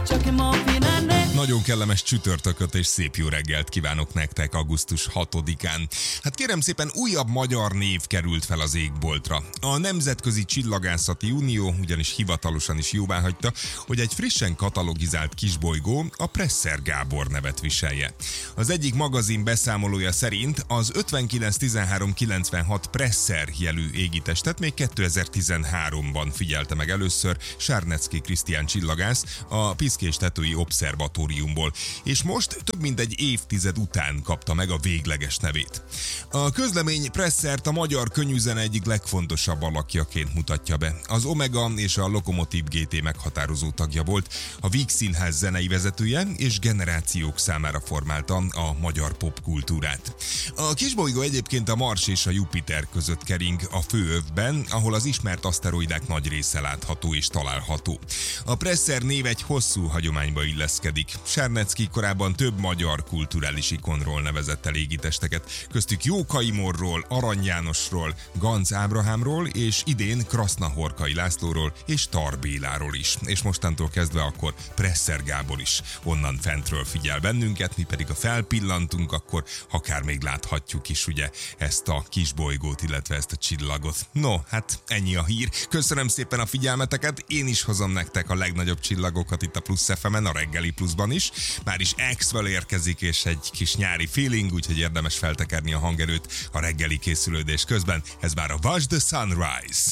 Nagyon kellemes csütörtököt és szép jó reggelt kívánok nektek augusztus 6-án. Hát kérem szépen, újabb magyar név került fel az égboltra. A Nemzetközi Csillagászati Unió ugyanis hivatalosan is jóváhagyta, hogy egy frissen katalogizált kisbolygó a Presser Gábor nevet viselje. Az egyik magazin beszámolója szerint az 591396 Presser jelű égitestet még 2013-ban figyelte meg először Sárnecki Krisztián csillagász a Piszkés-tetői Obszervatóriumból, és most több mint egy évtized után kapta meg a végleges nevét. A közlemény Pressert a magyar könnyűzene egyik legfontosabb alakjaként mutatja be. Az Omega és a Lokomotív GT meghatározó tagja volt, a Víg Színház zenei vezetője és generációk számára formálta a magyar popkultúrát. A kisbolygó egyébként a Mars és a Jupiter között kering a főövben, ahol az ismert aszteroidák nagy része látható és található. A Presser név egy hosszú hagyományba illeszkedik. Sárnecki korábban több magyar kulturális ikonról nevezett el égitesteket, köztük Jókai Morról, Arany Jánosról, Ganz Ábrahámról és idén Krasznahorkai Lászlóról és Tar Béláról is. És mostantól kezdve akkor Presser Gábor is onnan fentről figyel bennünket, mi pedig a felpillantunk, akkor akár még láthatjuk is ugye ezt a kisbolygót, illetve ezt a csillagot. No, hát ennyi a hír. Köszönöm szépen a figyelmeteket, én is hozom nektek a legnagyobb csillagokat itt a Plusz FM-en, a Reggeli Pluszban is. Már is Axwell érkezik, és egy kis nyári feeling, úgyhogy érdemes feltekerni a hangerőt a reggeli készülődés közben. Ez már a Watch the Sunrise.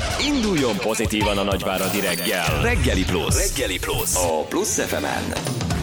Induljon pozitívan a nagyváradi reggel. Reggeli Plusz. Reggeli Plusz. A Plusz FM-en.